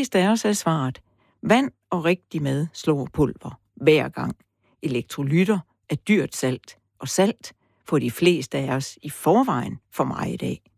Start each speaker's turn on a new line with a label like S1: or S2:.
S1: fleste af os er svaret: vand og rigtig mad slår pulver hver gang. Elektrolytter er dyrt salt, og salt får de fleste af os i forvejen for meget af.